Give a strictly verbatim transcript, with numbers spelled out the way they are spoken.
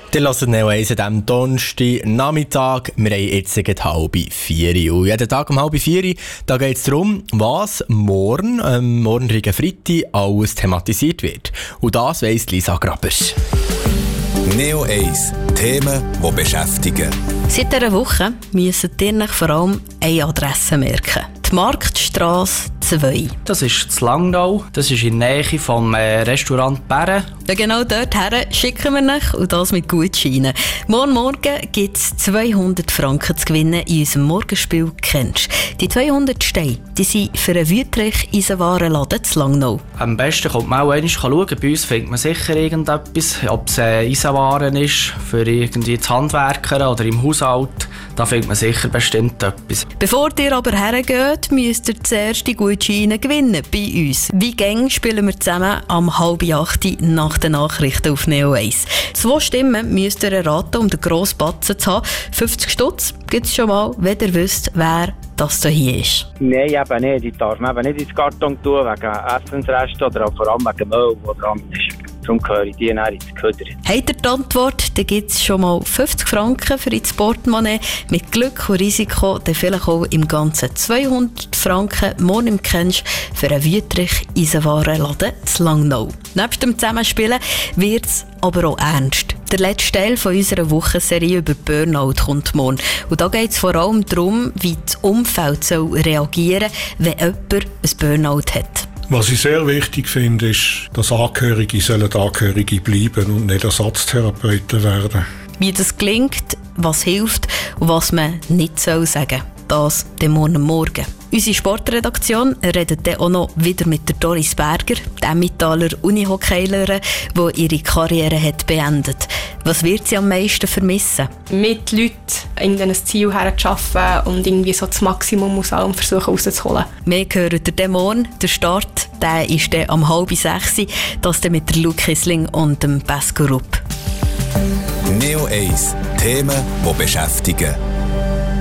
Ihr hört Neo eins an diesem Donnerstag Nachmittag. Wir haben jetzt gegen halb vier. Und jeden Tag um halb vier da geht es darum, was morgen, am morgigen Freitag, alles thematisiert wird. Und das weiss Lisa Grabers. Neo eins. Themen, die beschäftigen. Seit dieser Woche müssen ihr euch vor allem eine Adresse merken. Die Marktstrasse zwei. Das ist in Langnau. Das ist in der Nähe vom äh, Restaurant Bären. Ja, genau dorthin schicken wir euch und das mit Gutscheinen. Morgen Morgen gibt es zweihundert Franken zu gewinnen in unserem Morgenspiel «Kennst». Die zweihundert Steine die sind für einen Wüttrich-Eisenwarenladen in Langnau. Am besten kommt man auch einmal schauen. Bei uns findet man sicher irgendetwas. Ob es äh, Eisenwaren ist, für irgendwie das Handwerker oder im Haushalt. Da findet man sicher bestimmt etwas. Bevor ihr aber hergeht, müsst ihr zuerst die Gutscheine gewinnen bei uns. Wie gäng spielen wir zusammen am halb acht nach den Nachrichten auf Neo eins. Zwei Stimmen müsst ihr erraten, um den grossen Batzen zu haben. fünfzig Stutz gibt es schon mal, wenn ihr wisst, wer das hier ist. Nein, eben nicht. Die darf man eben nicht ins Karton tun, wegen Essensresten oder auch vor allem wegen Müll, der dran ist. Darum gehöre ich die dann ins Köder. Habt ihr die Antwort, dann gibt es schon mal fünfzig Franken für ins Portemonnaie. Mit Glück und Risiko dann vielleicht auch im Ganzen zweihundert Franken morgen im Kennst für einen Wüttrich-Eisenwarenladen in Langnau. Neben dem Zusammenspielen wird es aber auch ernst. Der letzte Teil von unserer Wochenserie über Burnout kommt morgen. Und da geht es vor allem darum, wie das Umfeld soll reagieren soll, wenn jemand ein Burnout hat. Was ich sehr wichtig finde, ist, dass Angehörige sollen Angehörige bleiben und nicht Ersatztherapeuten werden. Wie das gelingt, was hilft und was man nicht soll sagen. Das dem morgen Morgen. Unsere Sportredaktion redet dann auch noch wieder mit der Doris Berger, der Emmentaler Unihockeylerin, die ihre Karriere hat beendet. Was wird sie am meisten vermissen? Mit Leuten irgendein Ziel herzuschaffen und irgendwie so das Maximum aus allem versuchen rauszuholen. Wir hören den Dämon, der Start, der ist dann am halb sechs, das dann mit der Luke Kissling und dem Pascal Rupp. Neo eins. Themen, die beschäftigen.